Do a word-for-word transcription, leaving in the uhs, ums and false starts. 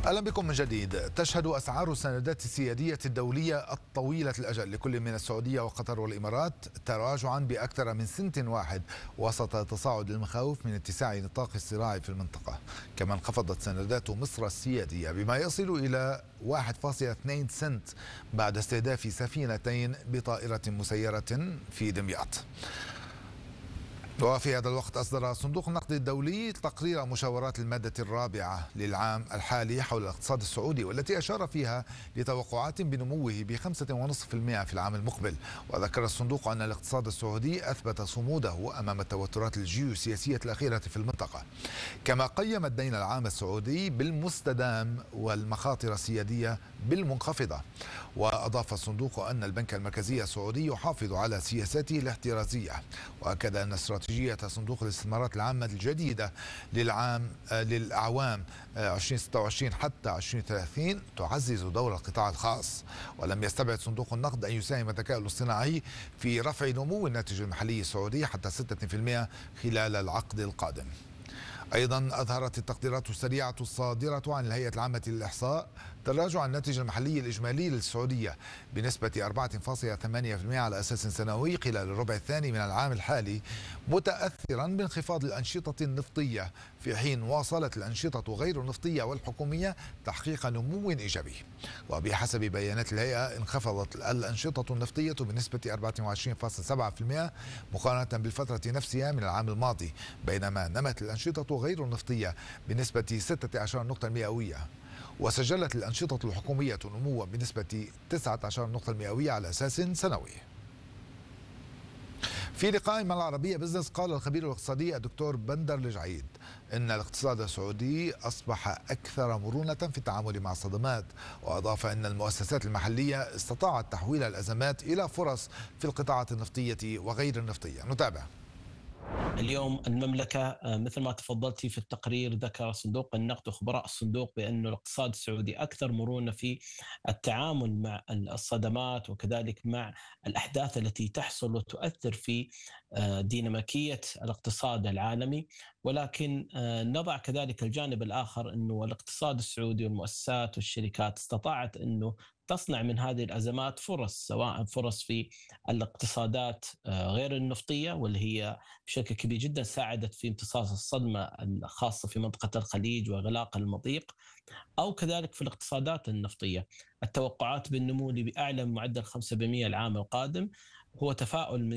أهلا بكم من جديد. تشهد أسعار السندات السيادية الدولية الطويلة الأجل لكل من السعودية وقطر والإمارات تراجعا بأكثر من سنت واحد وسط تصاعد المخاوف من اتساع نطاق الصراع في المنطقة. كما انخفضت سندات مصر السيادية بما يصل إلى واحد فاصلة اثنين سنت بعد استهداف سفينتين بطائرة مسيرة في دمياط. وفي هذا الوقت أصدر صندوق النقد الدولي تقرير مشاورات المادة الرابعة للعام الحالي حول الاقتصاد السعودي، والتي أشار فيها لتوقعات بنموه بخمسة ونصف في المئة في العام المقبل. وذكر الصندوق أن الاقتصاد السعودي أثبت صموده أمام التوترات الجيوسياسية الأخيرة في المنطقة. كما قيم الدين العام السعودي بالمستدام والمخاطر السيادية بالمنخفضة. وأضاف الصندوق أن البنك المركزي السعودي يحافظ على سياساته الاحترازية، وأكد أن استراتيجية صندوق الاستثمارات العامة الجديدة للعام للأعوام ألفين وستة وعشرين حتى ألفين وثلاثين تعزز دور القطاع الخاص. ولم يستبعد صندوق النقد أن يساهم الذكاء الاصطناعي في رفع نمو الناتج المحلي السعودي حتى ستة بالمئة خلال العقد القادم. أيضا أظهرت التقديرات السريعة الصادرة عن الهيئة العامة للإحصاء تراجع الناتج المحلي الإجمالي للسعودية بنسبة أربعة فاصلة ثمانية بالمئة على أساس سنوي خلال الربع الثاني من العام الحالي، متأثرا بانخفاض الأنشطة النفطية، في حين واصلت الأنشطة غير النفطية والحكومية تحقيق نمو إيجابي. وبحسب بيانات الهيئة انخفضت الأنشطة النفطية بنسبة أربعة وعشرين فاصلة سبعة بالمئة مقارنة بالفترة نفسها من العام الماضي، بينما نمت الأنشطة غير النفطية بنسبة ستة عشر نقطة مئوية. وسجلت الأنشطة الحكومية نموا بنسبة تسعة عشر نقطة مئوية على أساس سنوي. في لقاء مع العربية بزنس قال الخبير الاقتصادي الدكتور بندر الجعيد إن الاقتصاد السعودي أصبح أكثر مرونة في التعامل مع الصدمات. وأضاف أن المؤسسات المحلية استطاعت تحويل الأزمات إلى فرص في القطاعات النفطية وغير النفطية. نتابع. اليوم المملكة مثل ما تفضلتي في التقرير ذكر صندوق النقد وخبراء الصندوق بأن الاقتصاد السعودي أكثر مرونة في التعامل مع الصدمات وكذلك مع الأحداث التي تحصل وتؤثر في ديناميكية الاقتصاد العالمي. ولكن نضع كذلك الجانب الآخر أنه الاقتصاد السعودي والمؤسسات والشركات استطاعت أنه تصنع من هذه الأزمات فرص، سواء فرص في الاقتصادات غير النفطية واللي هي بشكل كبير جدا ساعدت في امتصاص الصدمة الخاصة في منطقة الخليج وإغلاق المضيق، أو كذلك في الاقتصادات النفطية. التوقعات بالنمو بأعلى معدل خمسة بالمئة العام القادم هو تفاؤل